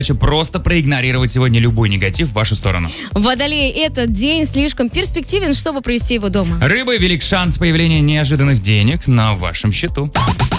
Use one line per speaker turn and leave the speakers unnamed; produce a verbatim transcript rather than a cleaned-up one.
просто проигнорировать сегодня любой негатив в вашу сторону.
Водолей, этот день слишком перспективен, чтобы провести его дома.
Рыбы, велик шанс появления неожиданных денег на вашем счету.